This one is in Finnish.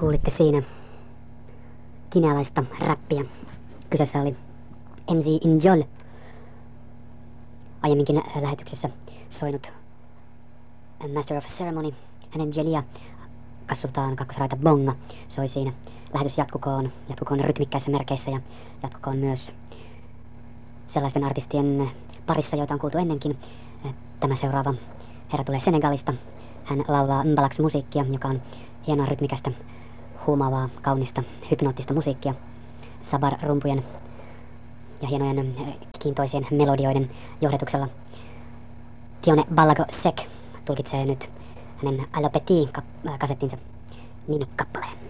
Kuulitte siinä kinealaista räppiä. Kyseessä oli MC Injol. Aiemminkin lähetyksessä soinut Master of Ceremony, hänen Jelia, kassultaan kakkosraita Bonga, soi siinä. Lähetys jatkukoon rytmikkäissä merkeissä ja jatkukoon myös sellaisten artistien parissa, joita on kuultu ennenkin. Tämä seuraava herra tulee Senegalista. Hän laulaa mbalax-musiikkia, joka on hienoa rytmikästä, huumaavaa, kaunista, hypnoottista musiikkia. Sabar-rumpujen ja hienojen kiintoisien melodioiden johdatuksella. Tione Balago Sek tulkitsee nyt hänen Allo Petit kasettinsa nimikappaleen.